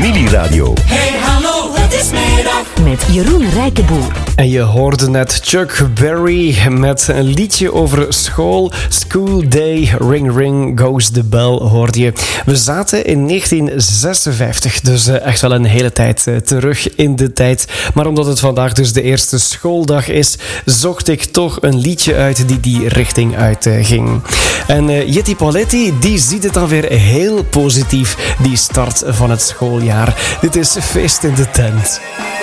Familieradio. Hey hallo, het is middag. Met Jeroen Rijkenboer. En je hoorde net Chuck Berry met een liedje over school. School Day, Ring Ring Goes the Bell, hoorde je. We zaten in 1956, dus echt wel een hele tijd terug in de tijd. Maar omdat het vandaag dus de eerste schooldag is, zocht ik toch een liedje uit die richting uitging. En Jetty Paletti, die ziet het dan weer heel positief, die start van het schooljaar. Dit is Feest in de Tent.